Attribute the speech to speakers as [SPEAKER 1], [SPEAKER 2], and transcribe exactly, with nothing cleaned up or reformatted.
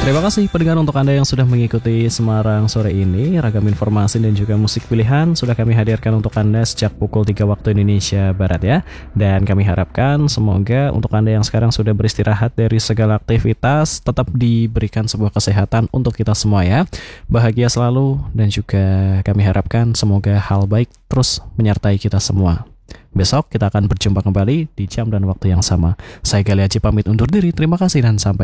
[SPEAKER 1] Terima kasih pendengar untuk Anda yang sudah mengikuti Semarang sore ini. Ragam informasi dan juga musik pilihan sudah kami hadirkan untuk Anda sejak pukul tiga waktu Indonesia Barat ya. Dan kami harapkan semoga untuk Anda yang sekarang sudah beristirahat dari segala aktivitas, tetap diberikan sebuah kesehatan untuk kita semua ya. Bahagia selalu dan juga kami harapkan semoga hal baik terus menyertai kita semua. Besok kita akan berjumpa kembali di jam dan waktu yang sama. Saya Gali Haji pamit undur diri. Terima kasih dan sampai